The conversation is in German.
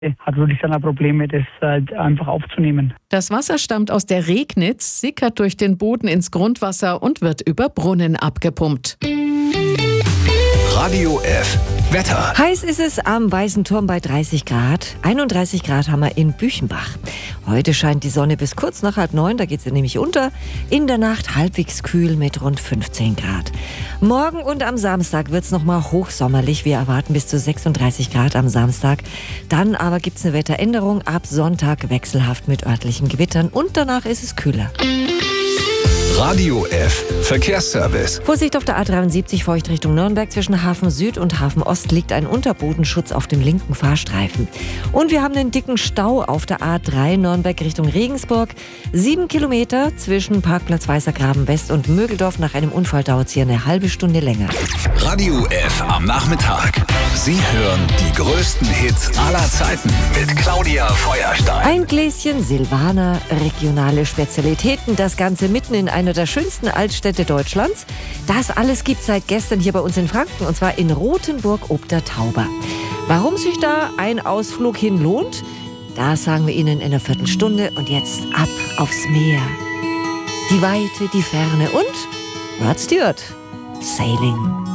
hat wirklich dann ein Probleme, das einfach aufzunehmen. Das Wasser stammt aus der Regnitz, sickert durch den Boden ins Grundwasser und wird über Brunnen abgepumpt. Radio F. Wetter. Heiß ist es am Weißen Turm bei 30 Grad. 31 Grad haben wir in Büchenbach. Heute scheint die Sonne bis kurz nach 8:30, da geht sie nämlich unter. In der Nacht halbwegs kühl mit rund 15 Grad. Morgen und am Samstag wird es nochmal hochsommerlich. Wir erwarten bis zu 36 Grad am Samstag. Dann aber gibt es eine Wetteränderung. Ab Sonntag wechselhaft mit örtlichen Gewittern und danach ist es kühler. Radio F. Verkehrsservice. Vorsicht auf der A73 feucht Richtung Nürnberg. Zwischen Hafen Süd und Hafen Ost liegt ein Unterbodenschutz auf dem linken Fahrstreifen. Und wir haben einen dicken Stau auf der A3 Nürnberg Richtung Regensburg. 7 Kilometer zwischen Parkplatz Weißergraben West und Mögeldorf. Nach einem Unfall dauert es hier eine halbe Stunde länger. Radio F am Nachmittag. Sie hören die größten Hits aller Zeiten mit Claudia Feuerstein. Ein Gläschen Silvaner, regionale Spezialitäten, das Ganze mitten in einer der schönsten Altstädte Deutschlands. Das alles gibt es seit gestern hier bei uns in Franken, und zwar in Rothenburg ob der Tauber. Warum sich da ein Ausflug hin lohnt, das sagen wir Ihnen in einer Viertelstunde. Und jetzt ab aufs Meer. Die Weite, die Ferne und Rod Stewart, Sailing.